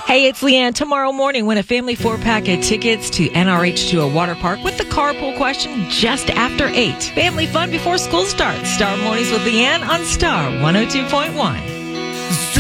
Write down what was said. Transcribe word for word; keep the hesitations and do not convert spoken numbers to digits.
Hey, it's Leanne. Tomorrow morning, win a family four-pack of tickets to N R H to a water park with the carpool question just after eight. Family fun before school starts. Star Mornings with Leanne on Star one oh two point one.